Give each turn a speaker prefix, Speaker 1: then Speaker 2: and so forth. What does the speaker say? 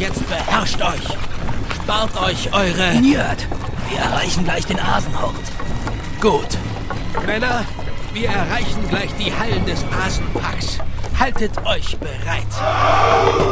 Speaker 1: jetzt beherrscht euch. Spart euch eure...
Speaker 2: Njörd, wir erreichen gleich den Asenhort.
Speaker 1: Gut. Männer, wir erreichen gleich die Hallen des Asenpacks. Haltet euch bereit.